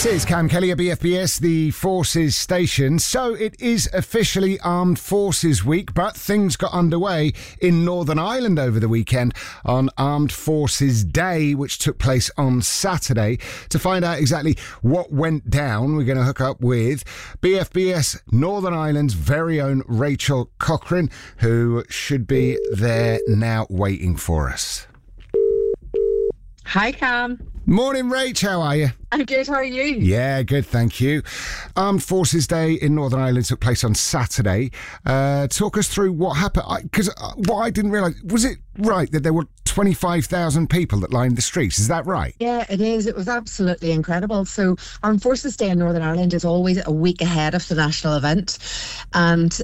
This is Cam Kelly at BFBS, the Forces station. So it is officially Armed Forces Week, but things got underway in Northern Ireland over the weekend on Armed Forces Day, which took place on Saturday. To find out exactly what went down, we're going to hook up with BFBS Northern Ireland's very own Rachel Cochrane, who should be there now waiting for us. Hi, Cam. Morning, Rach. How are you? I'm good. How are you? Yeah, good, thank you. Armed Forces Day in Northern Ireland took place on Saturday. Talk us through what happened. Because what I didn't realise, was it right that there were 25,000 people that lined the streets? Is that right? Yeah, it is. It was absolutely incredible. So Armed Forces Day in Northern Ireland is always a week ahead of the national event. And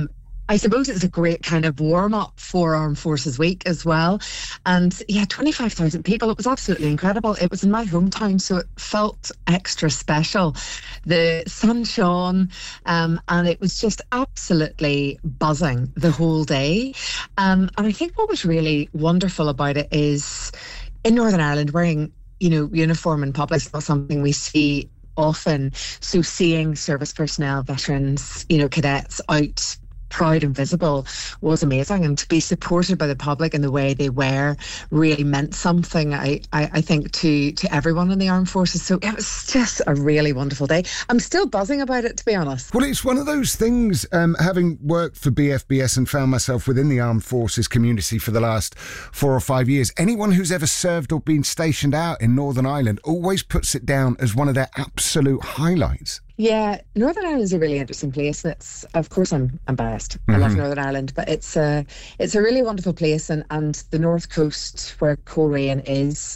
I suppose it's a great kind of warm-up for Armed Forces Week as well. And yeah, 25,000 people. It was absolutely incredible. It was in my hometown, so it felt extra special. The sun shone, and it was just absolutely buzzing the whole day. And I think what was really wonderful about it is in Northern Ireland, wearing, uniform in public is not something we see often. So seeing service personnel, veterans, cadets out proud and visible was amazing, and to be supported by the public in the way they were really meant something, I think, to everyone in the armed forces. So it was just a really wonderful day. I'm still buzzing about it, to be honest. Well, it's one of those things, having worked for BFBS and found myself within the armed forces community for the last 4 or 5 years, anyone who's ever served or been stationed out in Northern Ireland always puts it down as one of their absolute highlights. Yeah, Northern Ireland is a really interesting place. And it's, of course, I'm biased. I love Northern Ireland, but it's a really wonderful place, and the North Coast, where Coleraine is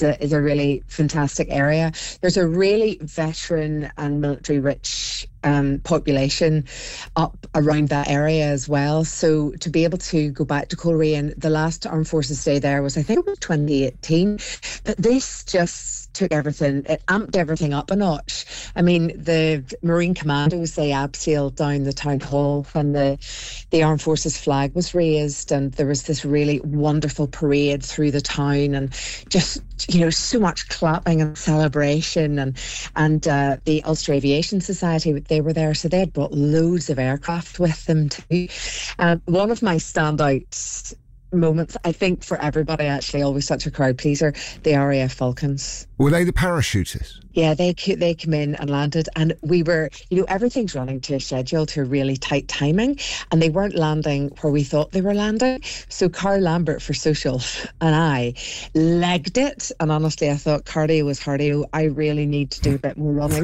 a really fantastic area. There's a really veteran and military rich population up around that area as well. So to be able to go back to Coleraine, the last Armed Forces Day there was, I think it was 2018, but this just took everything, it amped everything up a notch. I mean, the Marine Commandos, they abseiled down the town hall when the Armed Forces flag was raised, and there was this really wonderful parade through the town, and just, so much clapping and celebration, and the Ulster Aviation Society, they were there, so they had brought loads of aircraft with them too. One of my standout moments, I think, for everybody, actually, always such a crowd pleaser, the RAF Falcons. Were they the parachutists? Yeah, they came in and landed, and we were, everything's running to a schedule, to a really tight timing, and they weren't landing where we thought they were landing. So Carl Lambert for Social and I legged it, and honestly, I thought cardio was cardio. I really need to do a bit more running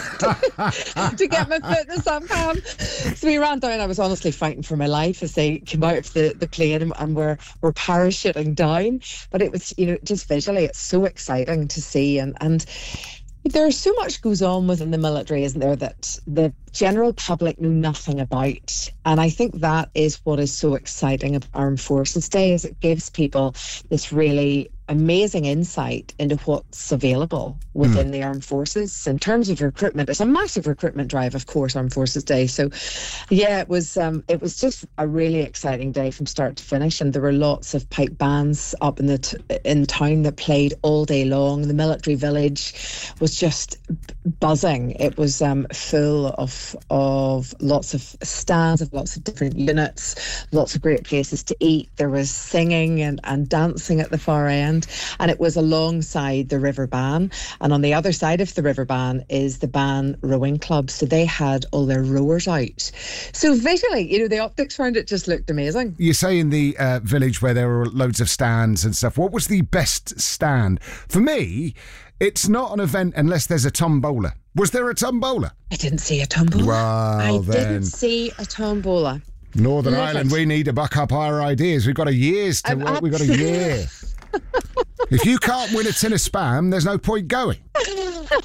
to get my fitness up, Cam. So we ran down. I was honestly fighting for my life as they came out of the plane, and we're parachuting down. But it was, just visually, it's so exciting to see, and there's so much goes on within the military, isn't there, that the general public know nothing about. And I think that is what is so exciting about Armed Forces Day, is it gives people this really amazing insight into what's available within the armed forces in terms of recruitment. It's a massive recruitment drive, of course, Armed Forces Day. So yeah, it was just a really exciting day from start to finish, and there were lots of pipe bands up in town that played all day long. The military village was just buzzing. It was full of lots of stands of lots of different units, lots of great places to eat. There was singing and dancing at the far end. And it was alongside the River Bann. And on the other side of the River Bann is the Bann Rowing Club. So they had all their rowers out. So visually, the optics around it just looked amazing. You say in the village where there were loads of stands and stuff. What was the best stand? For me, it's not an event unless there's a tombola. Was there a tombola? I didn't see a tombola. Well, didn't see a tombola. Northern Ireland, we need to buck up our ideas. We've got a year. We've got a year. If you can't win a tin of Spam, there's no point going.